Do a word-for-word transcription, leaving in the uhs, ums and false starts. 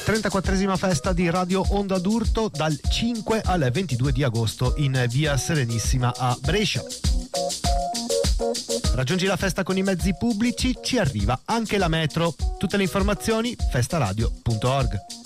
trentaquattresima festa di Radio Onda d'Urto dal cinque al ventidue di agosto in via Serenissima a Brescia. Raggiungi la festa con i mezzi pubblici, ci arriva anche la metro. Tutte le informazioni festaradio punto org.